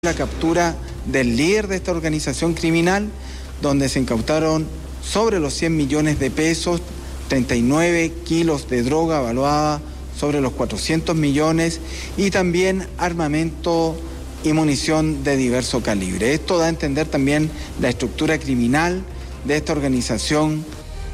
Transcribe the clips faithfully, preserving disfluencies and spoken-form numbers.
La captura del líder de esta organización criminal, donde se incautaron sobre los cien millones de pesos, treinta y nueve kilos de droga evaluada sobre los cuatrocientos millones y también armamento y munición de diverso calibre. Esto da a entender también la estructura criminal de esta organización.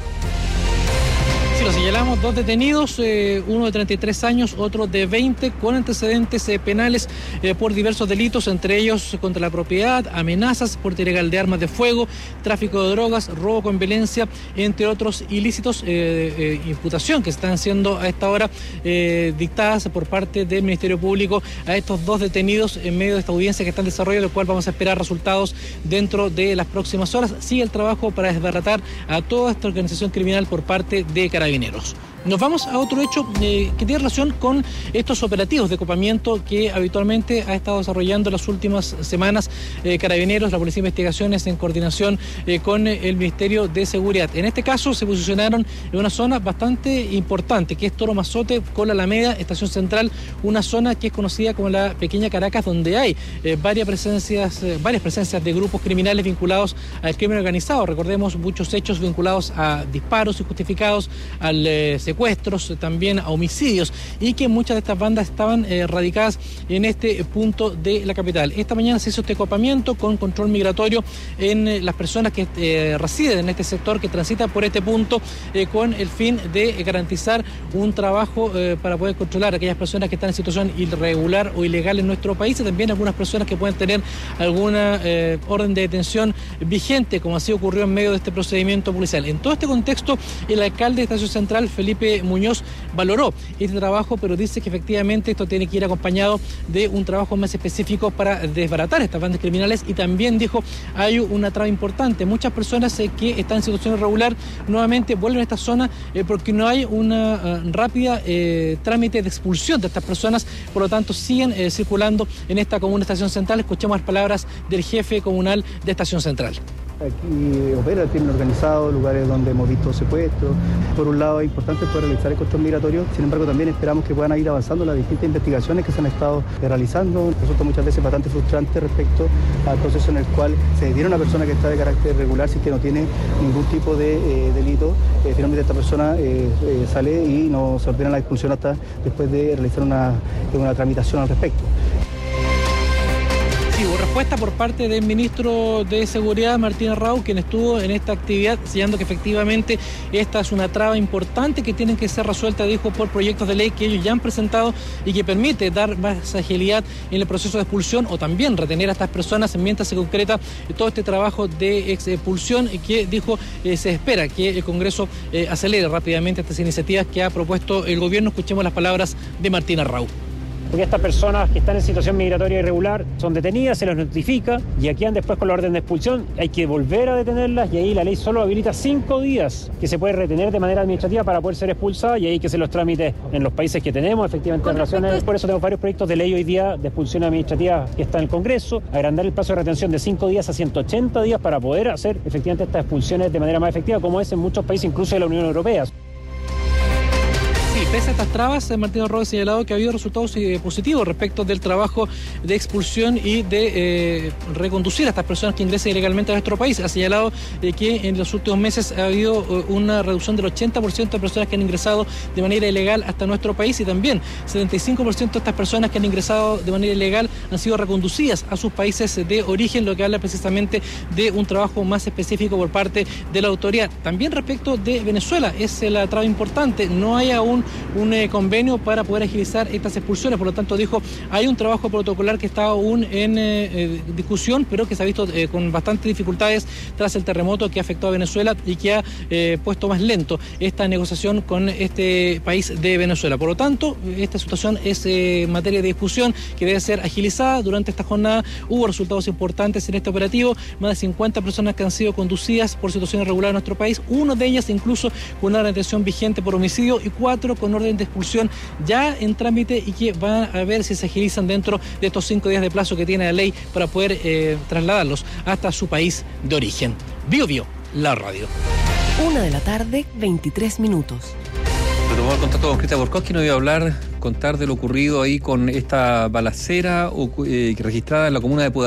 Sí, lo señalamos, dos detenidos, eh, uno de treinta y tres años, otro de veinte, con antecedentes eh, penales eh, por diversos delitos, entre ellos contra la propiedad, amenazas, porte ilegal de armas de fuego, tráfico de drogas, robo con violencia, entre otros ilícitos, eh, eh, imputación que están siendo a esta hora eh, dictadas por parte del Ministerio Público a estos dos detenidos en medio de esta audiencia que está en desarrollo, del cual vamos a esperar resultados dentro de las próximas horas. Sigue el trabajo para desbaratar a toda esta organización criminal por parte de Carabineros. Nos vamos a otro hecho eh, que tiene relación con estos operativos de copamiento que habitualmente ha estado desarrollando en las últimas semanas eh, Carabineros, la Policía de Investigaciones en coordinación eh, con el Ministerio de Seguridad. En este caso se posicionaron en una zona bastante importante, que es Toro Mazote con la Alameda, Estación Central, una zona que es conocida como la Pequeña Caracas, donde hay eh, varias presencias, eh, varias presencias de grupos criminales vinculados al crimen organizado. Recordemos muchos hechos vinculados a disparos injustificados, al eh, secuestros, también a homicidios, y que muchas de estas bandas estaban eh, radicadas en este punto de la capital. Esta mañana se hizo este copamiento con control migratorio en eh, las personas que eh, residen en este sector, que transitan por este punto, eh, con el fin de eh, garantizar un trabajo eh, para poder controlar a aquellas personas que están en situación irregular o ilegal en nuestro país, y también algunas personas que pueden tener alguna eh, orden de detención vigente, como así ocurrió en medio de este procedimiento policial. En todo este contexto, el alcalde de Estación Central, Felipe Muñoz, valoró este trabajo, pero dice que efectivamente esto tiene que ir acompañado de un trabajo más específico para desbaratar estas bandas criminales, y también dijo hay una traba importante. Muchas personas eh, que están en situación irregular nuevamente vuelven a esta zona eh, porque no hay una uh, rápida eh, trámite de expulsión de estas personas, por lo tanto siguen eh, circulando en esta comuna Estación Central. Escuchemos las palabras del jefe comunal de Estación Central. Aquí opera el crimen organizado, lugares donde hemos visto secuestros. Por un lado es importante poder realizar el control migratorio, sin embargo también esperamos que puedan ir avanzando las distintas investigaciones que se han estado realizando. Resulta muchas veces bastante frustrante respecto al proceso en el cual se detiene a una persona que está de carácter regular, si que no tiene ningún tipo de eh, delito. Eh, finalmente esta persona eh, eh, sale y no se ordena la expulsión hasta después de realizar una, una tramitación al respecto. Sí, hubo respuesta por parte del ministro de Seguridad, Martín Arrau, quien estuvo en esta actividad, señalando que efectivamente esta es una traba importante que tienen que ser resuelta, dijo, por proyectos de ley que ellos ya han presentado y que permite dar más agilidad en el proceso de expulsión, o también retener a estas personas mientras se concreta todo este trabajo de expulsión, que dijo eh, se espera que el Congreso eh, acelere rápidamente estas iniciativas que ha propuesto el gobierno. Escuchemos las palabras de Martín Arrau. Porque estas personas que están en situación migratoria irregular son detenidas, se las notifica y aquí quedan después con la orden de expulsión. Hay que volver a detenerlas, y ahí la ley solo habilita cinco días que se puede retener de manera administrativa para poder ser expulsada, y ahí que se los trámites en los países que tenemos efectivamente relaciones. Por eso tenemos varios proyectos de ley hoy día de expulsión administrativa que está en el Congreso, agrandar el plazo de retención de cinco días a ciento ochenta días para poder hacer efectivamente estas expulsiones de manera más efectiva, como es en muchos países, incluso de la Unión Europea. Sí, pese a estas trabas, Martín Arrau ha señalado que ha habido resultados eh, positivos respecto del trabajo de expulsión y de eh, reconducir a estas personas que ingresan ilegalmente a nuestro país. Ha señalado eh, que en los últimos meses ha habido eh, una reducción del ochenta por ciento de personas que han ingresado de manera ilegal hasta nuestro país, y también setenta y cinco por ciento de estas personas que han ingresado de manera ilegal han sido reconducidas a sus países de origen, lo que habla precisamente de un trabajo más específico por parte de la autoridad. También respecto de Venezuela, es la traba importante, no hay aún un eh, convenio para poder agilizar estas expulsiones, por lo tanto dijo hay un trabajo protocolar que está aún en eh, eh, discusión, pero que se ha visto eh, con bastantes dificultades tras el terremoto que afectó a Venezuela y que ha eh, puesto más lento esta negociación con este país de Venezuela. Por lo tanto, esta situación es eh, materia de discusión que debe ser agilizada. Durante esta jornada hubo resultados importantes en este operativo, más de cincuenta personas que han sido conducidas por situación irregular en nuestro país, una de ellas incluso con una detención vigente por homicidio, y cuatro con orden de expulsión ya en trámite, y que van a ver si se agilizan dentro de estos cinco días de plazo que tiene la ley para poder eh, trasladarlos hasta su país de origen. Bio Bio, la radio. Una de la tarde, veintitrés minutos. Retomamos el contacto con Cristian Borkowski, nos iba a hablar contar de lo ocurrido ahí con esta balacera eh, registrada en la comuna de Pudahuel?